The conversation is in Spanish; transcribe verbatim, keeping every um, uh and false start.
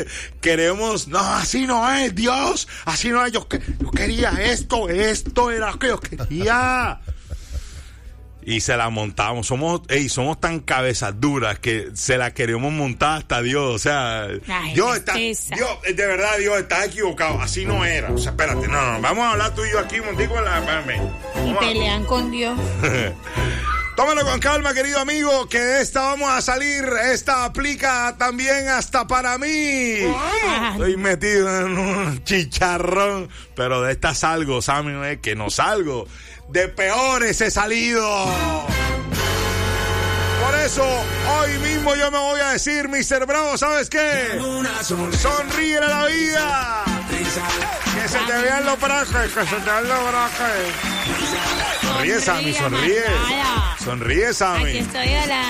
queremos, no, así no es, Dios, así no es, yo, yo quería esto, esto era lo que yo quería. Y se la montamos, somos, ey, somos tan cabezas duras que se la queremos montar hasta Dios, o sea, Ay, Dios está, Dios, de verdad, Dios, estás equivocado, así no era, o sea, espérate, no, no, vamos a hablar tú y yo aquí, montico en la, espérame. Y pelean con Dios. Tómalo con calma, querido amigo, que de esta vamos a salir. Esta aplica también hasta para mí. Ah. Estoy metido en un chicharrón, pero de esta salgo, ¿saben? Que no salgo. De peores he salido. Por eso, hoy mismo yo me voy a decir, mister Bravo, ¿sabes qué? Sonríe a la vida. Que se te vean los brazos, que se te vean los brazos. Sonríe, Sammy, sonríe. Sonríe, Sammy. Aquí estoy, hola.